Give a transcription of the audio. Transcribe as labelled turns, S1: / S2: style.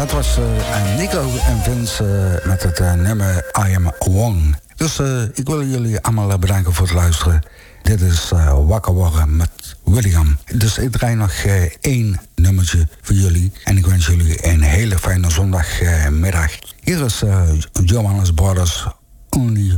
S1: Dat was Nico en Vince met het nummer I Am Wong. Dus ik wil jullie allemaal bedanken voor het luisteren. Dit is Wakker Worden met William. Dus ik draai nog 1 nummertje voor jullie. En ik wens jullie een hele fijne zondagmiddag. Hier is Johannes Brothers, Only